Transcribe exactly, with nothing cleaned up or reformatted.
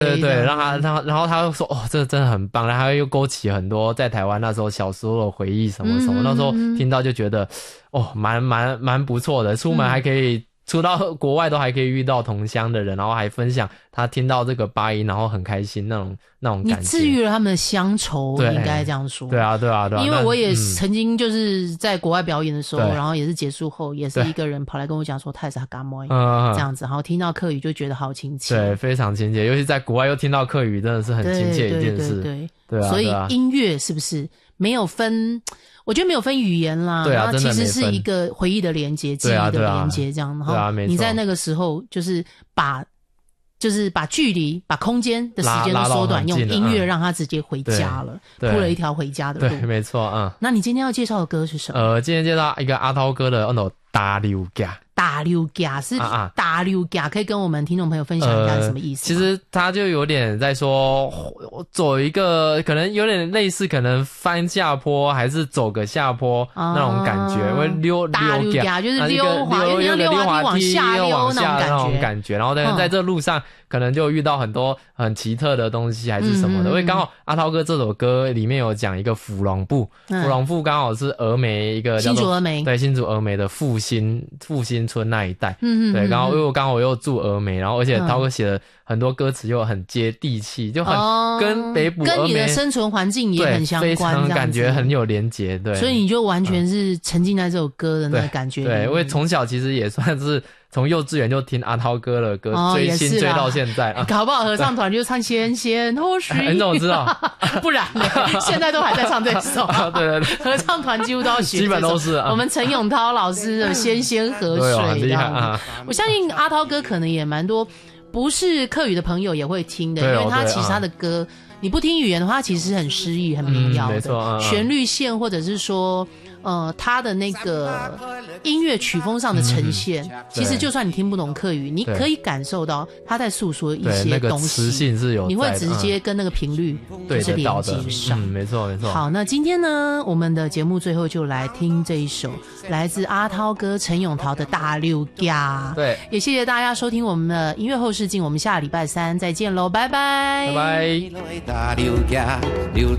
对对对，让他让他然后他又说哦，这真的很棒，然后他又勾起很多在台湾那时候小时候的回忆什么什么，嗯、那时候听到就觉得哦，蛮蛮蛮不错的，出门还可以。嗯出到国外都还可以遇到同乡的人，然后还分享他听到这个八音，然后很开心那种那种感觉。 你治愈了他们的乡愁，应该这样说。 对啊，对啊，对啊。 因为我也曾经就是在国外表演的时候，嗯、然后也是结束后，也是一个人跑来跟我讲说他也是哈嘎莫，嗯，这样子，然后听到客语就觉得好亲切。 对，非常亲切，尤其在国外又听到客语，真的是很亲切一件事。 对对对对，对啊。 所以音乐是不是没有分？我觉得没有分语言啦， 对啊， 然后其实是一个回忆的连接、记忆的连接，这样。然后你在那个时候就是把，就是把距离、把空间的时间都缩短，用音乐让他直接回家了，铺了一条回家的路。 对，没错，嗯。 那你今天要介绍的歌是什么？ 呃，今天介绍一个阿涛哥的那种大溜架。 大溜架是大溜架，可以跟我们听众朋友分享一下是什么意思、呃？ 其实他就有点在说，走一个可能有点类似，可能翻下坡还是走个下坡、哦、那种感觉，会溜大溜架就是溜滑，有点溜滑梯往下溜那种感觉。然后在在这路上、嗯、可能就遇到很多很奇特的东西还是什么的。嗯、因为刚好阿涛哥这首歌里面有讲一个福隆部，福隆部刚好是峨眉一个叫做新竹峨眉， 对，新竹峨眉的复兴复兴村那一带。嗯嗯，对，刚好因为我刚好又住峨眉，然后而且涛哥写的很多歌词又很接地气，就很跟北埔峨眉、 跟你的生存环境也很相关， 非常感觉很有连结。对， 所以你就完全是沉浸在这首歌的那个感觉里面。 对，因为从小其实也算是从幼稚园就听阿涛哥的歌，哦、追星追到现在。啊、 搞不好合唱团就唱《纤纤或许》， 你怎么知道？ 不然呢？现在都还在唱这首。 对对对， 合唱团几乎都要学， 基本都是、啊、 我们陈永涛老师的《纤纤河水》 对、哦，很厉害啊！ 我相信阿涛哥可能也蛮多不是客语的朋友也会听的，因为他其实他的歌。你不听语言的话，其实很诗意、很民谣的、嗯没错啊、旋律线，或者是说，呃，他的那个音乐曲风上的呈现，嗯、其实就算你听不懂客语，你可以感受到他在诉说一些东西， 那个磁性是有在的， 你会直接跟那个频率就是连接上。 嗯，没错没错。 好，那今天呢，我们的节目最后就来听这一首来自阿涛哥陈永桃的《大溜架》。 对， 也谢谢大家收听我们的音乐后视镜，我们下礼拜三再见喽，拜拜， 拜拜。